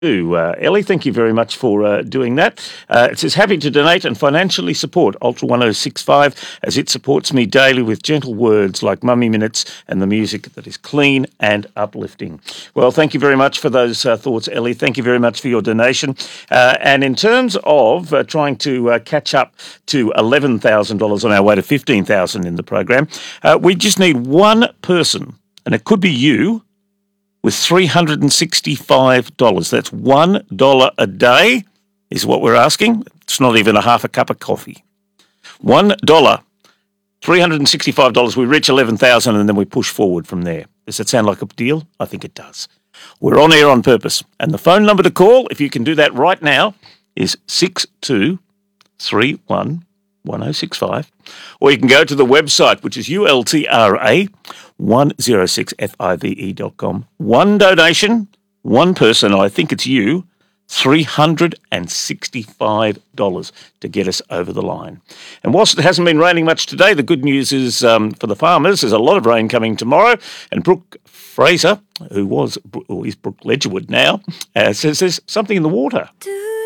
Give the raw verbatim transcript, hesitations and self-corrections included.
Ooh, uh, Ellie, thank you very much for uh, doing that. Uh, it says, happy to donate and financially support Ultra one oh six five as it supports me daily with gentle words like Mummy Minutes and the music that is clean and uplifting. Well, thank you very much for those uh, thoughts, Ellie. Thank you very much for your donation. Uh, and in terms of uh, trying to uh, catch up to eleven thousand dollars on our way to fifteen thousand dollars in the program, uh, we just need one person, and it could be you, with three hundred sixty-five dollars. That's one dollar a day is what we're asking. It's not even a half a cup of coffee. one dollar, three hundred sixty-five dollars. We reach eleven thousand and then we push forward from there. Does that sound like a deal? I think it does. We're on air on purpose. And the phone number to call, if you can do that right now, is six two three one one oh six five. Or you can go to the website, which is ultra one oh six five dot com. One donation, one person, I think it's you, three hundred sixty-five dollars to get us over the line. And whilst it hasn't been raining much today, the good news is um, for the farmers, there's a lot of rain coming tomorrow. And Brooke Fraser, who was, or is Brooke Ledgerwood now, uh, says there's something in the water.